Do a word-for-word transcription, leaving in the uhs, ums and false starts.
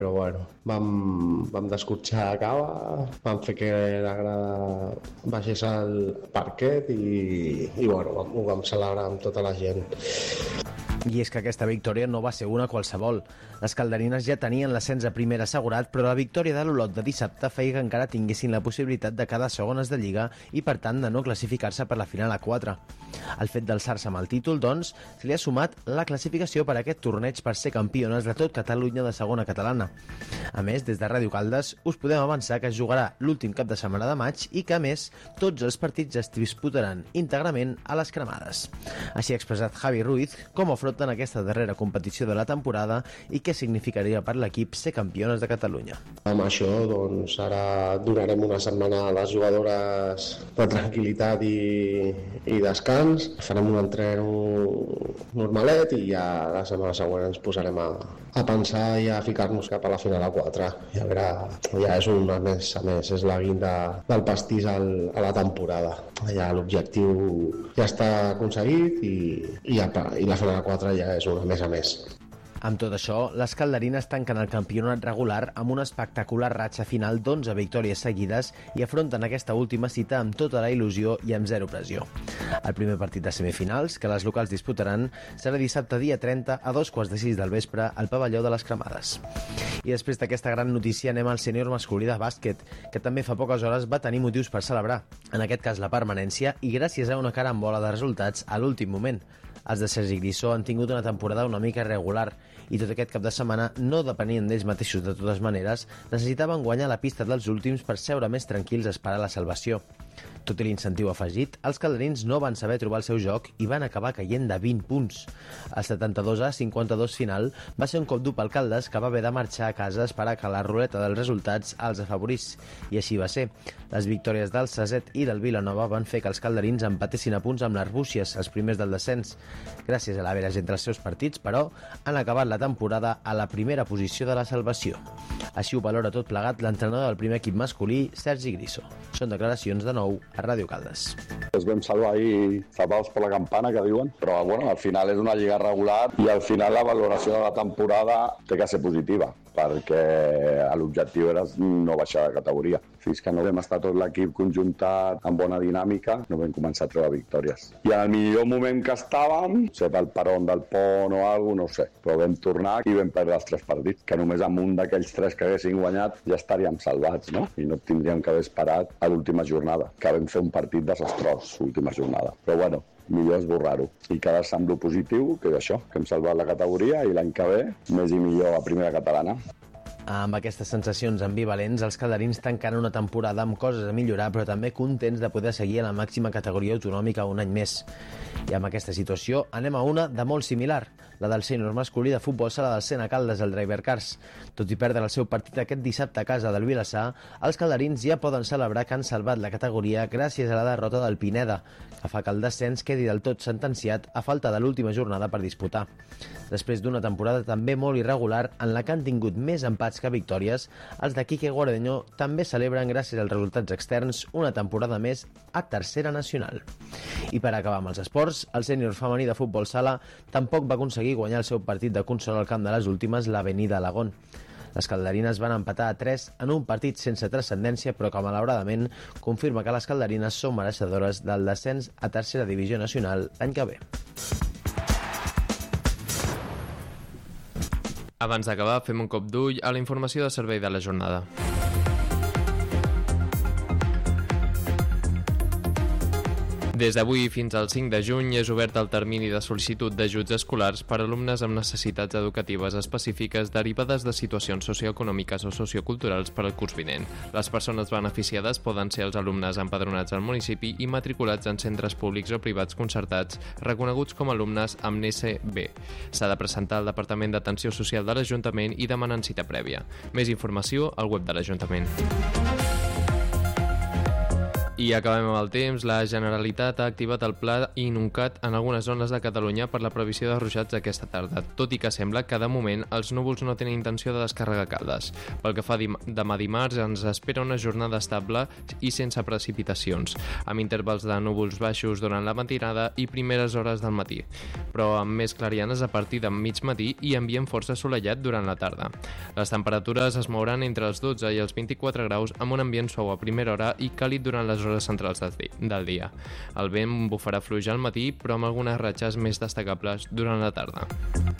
però bueno, vam, vam descorxar a cava, vam fer que la grada baixés al parquet i, i bueno, vam, ho vam celebrar amb tota la gent. I és que aquesta victòria no va ser una qualsevol. Les calderines ja tenien l'ascens a primera assegurat, però la victòria de l'Olot de dissabte feia que encara tinguessin la possibilitat de quedar segones de Lliga i, per tant, de no classificar-se per la final a quatre. El fet d'alçar-se amb el títol, doncs, se li ha sumat la classificació per a aquest torneig per ser campiones de tot Catalunya de segona catalana. A més, des de Ràdio Caldes us podem avançar que es jugarà l'últim cap de setmana de maig i que, a més, tots els partits es disputaran íntegrament a les cremades. Així ha expressat Javi Ruiz com afronta en aquesta darrera competició de la temporada i què significaria per l'equip ser campiones de Catalunya. Amb això, doncs, ara donarem una setmana a les jugadores de tranquil·litat i, i descans. Farem un entreno normalet i ja la setmana següent ens posarem a, a pensar i a ficar-nos cap a la final a quatre. I a veure, ja és un mes a més, és la guinda del pastís al, a la temporada. Ja l'objectiu ja està aconseguit i, i, ja, i la final a quatre ja és una més a més. Amb tot això, les calderines tanquen el campionat regular amb una espectacular ratxa final d'onze victòries seguides i afronten aquesta última cita amb tota la il·lusió i amb zero pressió. El primer partit de semifinals, que les locals disputaran, serà dissabte dia trenta a dos quarts de sis del vespre al pavelló de les Cremades. I després d'aquesta gran notícia anem al sènior masculí de bàsquet, que també fa poques hores va tenir motius per celebrar, en aquest cas la permanència, i gràcies a una carambola de resultats a l'últim moment. Els de Sergi Grissó han tingut una temporada una mica irregular i tot aquest cap de setmana no depenien d'ells mateixos de totes maneres, necessitaven guanyar la pista dels últims per seure més tranquils a esperar la salvació. Tot i l'incentiu afegit, els calderins no van saber trobar el seu joc i van acabar caient de vint punts. El setanta-dos a cinquanta-dos final va ser un cop dur pel Caldes, que va haver de marxar a casa a esperar que la ruleta dels resultats els afavorís. I així va ser. Les victòries del Saset i del Vilanova van fer que els calderins empatessin a punts amb l'Arbúcies, els primers del descens. Gràcies a l'average entre els seus partits, però, han acabat la temporada a la primera posició de la salvació. Així ho valora tot plegat l'entrenador del primer equip masculí, Sergi Grissó. Són declaracions de nou a Ràdio Caldes. Es vam salvar ahir salvados per la campana, que diuen, però bueno, al final és una lliga regular i al final la valoració de la temporada té que ser positiva, perquè l'objectiu era no baixar de categoria. Fins que no vam estar tot l'equip conjuntat amb bona dinàmica, no vam començar a treure victòries. I en el millor moment que estàvem, no sé, pel peron del pont o alguna cosa, no ho sé, però vam tornar i vam perdre els tres partits, que només amb un d'aquells tres que haguessin guanyat ja estaríem salvats, no? I no tindríem que haver esperat a l'última jornada, que vam fer un partit desastrós, l'última jornada. Però bueno, millor esborrar-ho i quedar-se amb lo positiu, que és això, que hem salvat la categoria i l'any que ve més i millor a primera catalana. Amb aquestes sensacions ambivalents, els calderins tanquen una temporada amb coses a millorar, però també contents de poder seguir a la màxima categoria autonòmica un any més. I amb aquesta situació anem a una de molt similar, la del sènior masculí de futbol sala del Sena Caldes, el Driver Cars. Tot i perdre el seu partit aquest dissabte a casa del Vilassar, els calderins ja poden celebrar que han salvat la categoria gràcies a la derrota del Pineda, que fa que el descens quedi del tot sentenciat a falta de l'última jornada per disputar. Després d'una temporada també molt irregular, en la que han tingut més empats que victòries, els de Quique Guardeño també celebren, gràcies als resultats externs, una temporada més a tercera nacional. I per acabar amb els esports, el sènior femení de futbol sala tampoc va aconseguir guanyar el seu partit de consol al camp de les últimes, l'Avenida Alagón. Les calderines van empatar a tres en un partit sense transcendència, però que malauradament confirma que les calderines són mereixedores del descens a tercera divisió nacional l'any que ve. Abans d'acabar, fem un cop d'ull a la informació de servei de la jornada. Des d'avui fins al cinc de juny és obert el termini de sol·licitud d'ajuts escolars per a alumnes amb necessitats educatives específiques derivades de situacions socioeconòmiques o socioculturals per al curs vinent. Les persones beneficiades poden ser els alumnes empadronats al municipi i matriculats en centres públics o privats concertats reconeguts com a alumnes amb N S B. S'ha de presentar al Departament d'Atenció Social de l'Ajuntament i demanen cita prèvia. Més informació al web de l'Ajuntament. I acabem amb el temps. La Generalitat ha activat el pla Inuncat en algunes zones de Catalunya per la previsió de ruixats aquesta tarda, tot i que sembla que de moment els núvols no tenen intenció de descarregar caldes. Pel que fa dim demà dimarts ens espera una jornada estable i sense precipitacions, amb intervals de núvols baixos durant la matinada i primeres hores del matí, però amb més clarianes a partir de mig matí i ambient força assolellat durant la tarda. Les temperatures es mouran entre els dotze i els vint-i-quatre graus amb un ambient suau a primera hora i càlid durant les hores centrals del dia. El vent bufarà fluix al matí, però amb algunes ratxes més destacables durant la tarda.